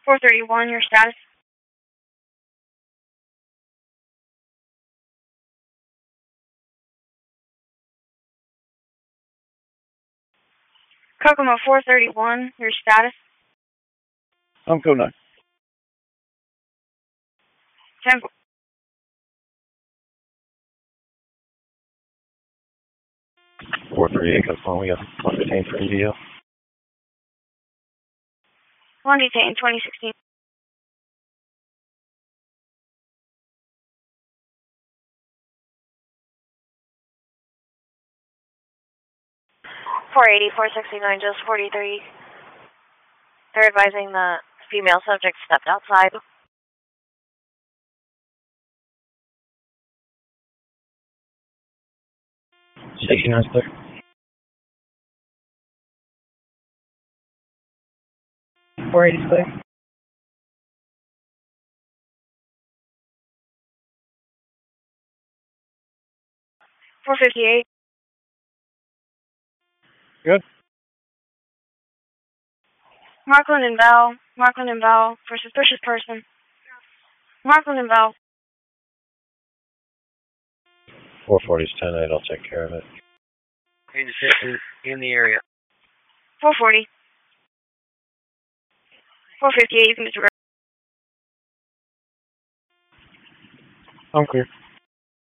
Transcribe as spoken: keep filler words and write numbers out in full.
four thirty-one, your status? Kokomo four thirty-one, your status? I'm code nine. ten. four thirty-eight, Kokomo, we got one detained for E D O. One detained, twenty sixteen. four eighty, four sixty-nine, just forty-three. They're advising the female subject stepped outside. sixty-nine, clear. four eighty clear. four fifty-eight. Good. Markland and Bell. Markland and Bell for suspicious person. Markland and Bell. four forty is ten eight, I'll take care of it. In, in the area. four forty. four fifty-eight, you can disregard. I'm clear.